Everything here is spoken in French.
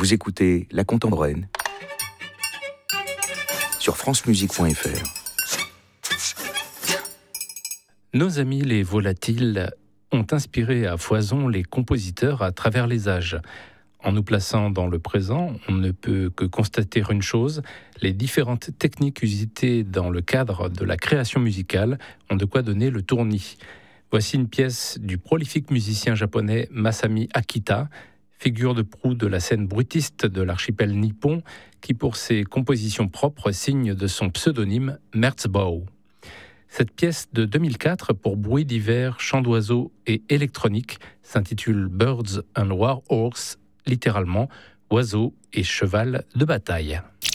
Vous écoutez La Contemporaine sur francemusique.fr. Nos amis les volatiles ont inspiré à foison les compositeurs à travers les âges. En nous plaçant dans le présent, on ne peut que constater une chose, les différentes techniques usitées dans le cadre de la création musicale ont de quoi donner le tournis. Voici une pièce du prolifique musicien japonais Masami Akita, figure de proue de la scène bruitiste de l'archipel nippon, qui pour ses compositions propres signe de son pseudonyme Merzbow. Cette pièce de 2004 pour bruit d'hiver, chant d'oiseaux et électronique s'intitule Birds and War Horse, littéralement oiseaux et cheval de bataille.